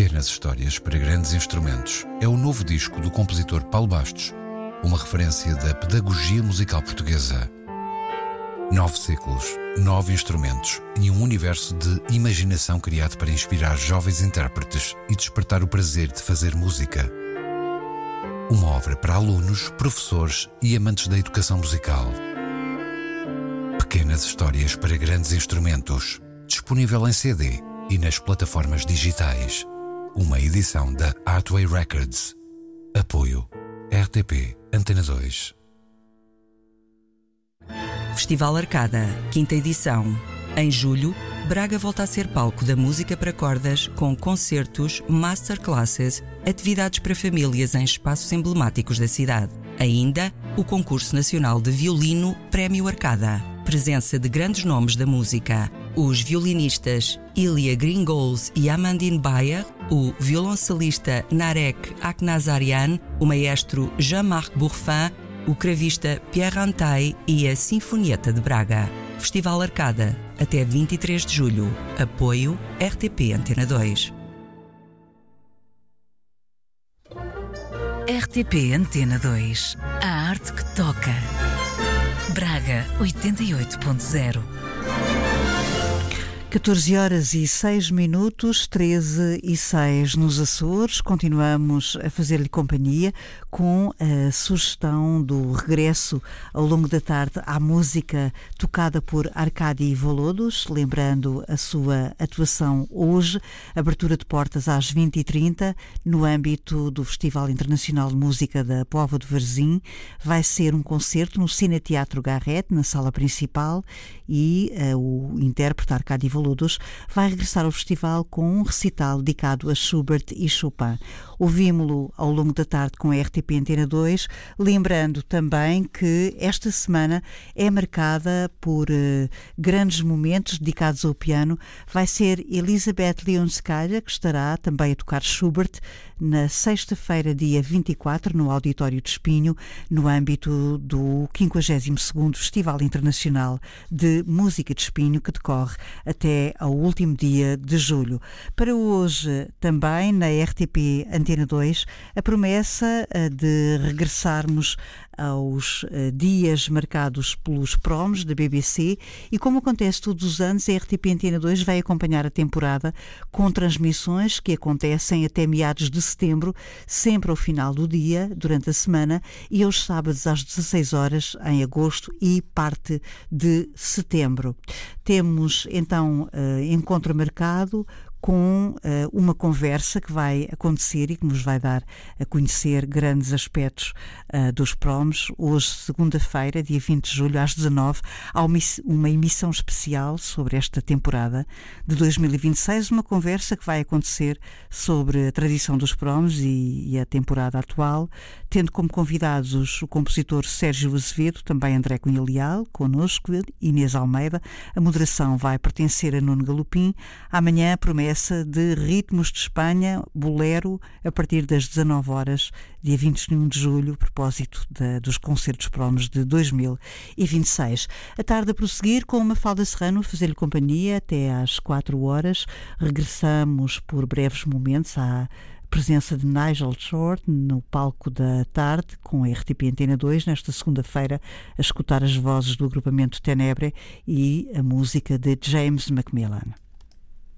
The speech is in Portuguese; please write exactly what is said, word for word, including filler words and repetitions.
Pequenas Histórias para Grandes Instrumentos é o novo disco do compositor Paulo Bastos, uma referência da pedagogia musical portuguesa. Nove ciclos, nove instrumentos e um universo de imaginação criado para inspirar jovens intérpretes e despertar o prazer de fazer música. Uma obra para alunos, professores e amantes da educação musical. Pequenas Histórias para Grandes Instrumentos, disponível em C D e nas plataformas digitais. Uma edição da Artway Records. Apoio R T P Antena dois. Festival Arcada, quinta edição. Em julho, Braga volta a ser palco da música para cordas com concertos, masterclasses, atividades para famílias em espaços emblemáticos da cidade. Ainda, o Concurso Nacional de Violino Prémio Arcada. Presença de grandes nomes da música. Os violinistas Ilya Gringols e Amandine Bayer, o violoncelista Narek Aknazarian, o maestro Jean-Marc Bourfin, o cravista Pierre Antai e a Sinfonieta de Braga. Festival Arcada, até vinte e três de julho. Apoio R T P Antena dois. R T P Antena dois. A arte que toca. Braga oitenta e oito ponto zero. catorze horas e seis minutos, treze e seis nos Açores. Continuamos a fazer-lhe companhia com a sugestão do regresso ao longo da tarde à música tocada por Arcadi Volodos, lembrando a sua atuação hoje, abertura de portas às vinte e trinta, no âmbito do Festival Internacional de Música da Póvoa de Varzim. Vai ser um concerto no Cine Teatro Garrett, na sala principal, e uh, o intérprete Arcadi Volodos vai regressar ao festival com um recital dedicado a Schubert e Chopin. Ouvimos-lo ao longo da tarde com a R T P Antena dois, lembrando também que esta semana é marcada por uh, grandes momentos dedicados ao piano. Vai ser Elisabeth Leonskaya, que estará também a tocar Schubert na sexta-feira, dia vinte e quatro, no Auditório de Espinho, no âmbito do quinquagésimo segundo Festival Internacional de Música de Espinho, que decorre até ao último dia de julho. Para hoje, também na R T P Antena dois, a promessa de regressarmos aos uh, dias marcados pelos promos da B B C, e como acontece todos os anos, a R T P Antena dois vai acompanhar a temporada com transmissões que acontecem até meados de setembro, sempre ao final do dia, durante a semana, e aos sábados às dezasseis horas em agosto e parte de setembro. Temos então uh, encontro marcado com uh, uma conversa que vai acontecer e que nos vai dar a conhecer grandes aspectos uh, dos promos. Hoje, segunda-feira, dia vinte de julho, às dezanove, há uma, uma emissão especial sobre esta temporada de dois mil e vinte e seis, uma conversa que vai acontecer sobre a tradição dos promos e, e a temporada atual, tendo como convidados o compositor Sérgio Azevedo, também André Cunha Leal, connosco, Inês Almeida. A moderação vai pertencer a Nuno Galopim. Amanhã promete de Ritmos de Espanha, Bolero, a partir das dezanove horas, dia vinte e um de julho, a propósito de, dos concertos promos de dois mil e vinte e seis. A tarde a prosseguir com Mafalda Serrano, fazer-lhe companhia até às quatro horas. Regressamos por breves momentos à presença de Nigel Short no palco da tarde com a R T P Antena dois, nesta segunda-feira, a escutar as vozes do agrupamento Tenebre e a música de James Macmillan.